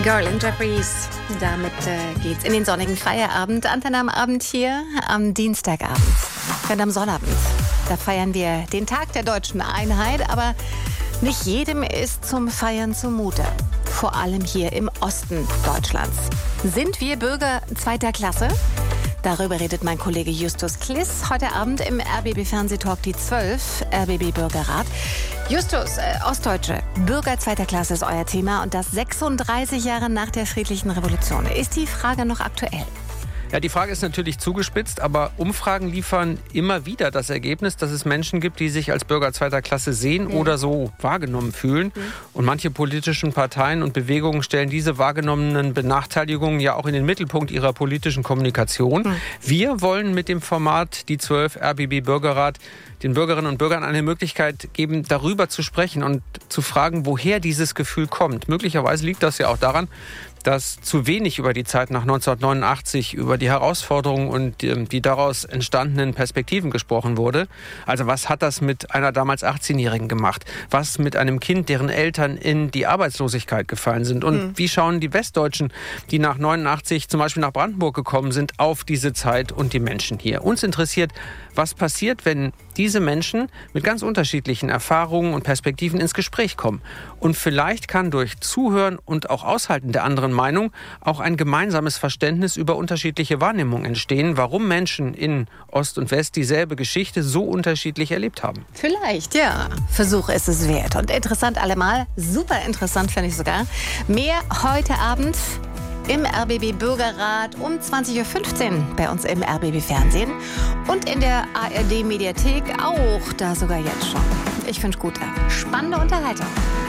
Garland Jeffries. Damit geht's in den sonnigen Feierabend. Antenne am Abend hier am Dienstagabend. Und am Sonnabend, da feiern wir den Tag der deutschen Einheit. Aber nicht jedem ist zum Feiern zumute. Vor allem hier im Osten Deutschlands. Sind wir Bürger zweiter Klasse? Darüber redet mein Kollege Justus Kliss heute Abend im RBB-Fernsehtalk die 12, RBB Bürgerrat. Justus, Ostdeutsche, Bürger zweiter Klasse ist euer Thema und das 36 Jahre nach der friedlichen Revolution. Ist die Frage noch aktuell? Ja, die Frage ist natürlich zugespitzt, aber Umfragen liefern immer wieder das Ergebnis, dass es Menschen gibt, die sich als Bürger zweiter Klasse sehen oder so wahrgenommen fühlen. Und manche politischen Parteien und Bewegungen stellen diese wahrgenommenen Benachteiligungen ja auch in den Mittelpunkt ihrer politischen Kommunikation. Wir wollen mit dem Format die 12 RBB Bürgerrat den Bürgerinnen und Bürgern eine Möglichkeit geben, darüber zu sprechen und zu fragen, woher dieses Gefühl kommt. Möglicherweise liegt das ja auch daran, dass zu wenig über die Zeit nach 1989, über die Herausforderungen und die daraus entstandenen Perspektiven gesprochen wurde. Also was hat das mit einer damals 18-Jährigen gemacht? Was mit einem Kind, deren Eltern in die Arbeitslosigkeit gefallen sind? Und wie schauen die Westdeutschen, die nach 89 zum Beispiel nach Brandenburg gekommen sind, auf diese Zeit und die Menschen hier? Uns interessiert, was passiert, wenn diese Menschen mit ganz unterschiedlichen Erfahrungen und Perspektiven ins Gespräch kommen. Und vielleicht kann durch Zuhören und auch Aushalten der anderen Meinung auch ein gemeinsames Verständnis über unterschiedliche Wahrnehmungen entstehen, warum Menschen in Ost und West dieselbe Geschichte so unterschiedlich erlebt haben. Vielleicht, ja. Versuch ist es wert. Und interessant allemal. Super interessant, finde ich sogar. Mehr heute Abend im RBB Bürgerrat um 20.15 Uhr bei uns im RBB Fernsehen und in der ARD Mediathek auch, da sogar jetzt schon. Ich finde es gut. Spannende Unterhaltung.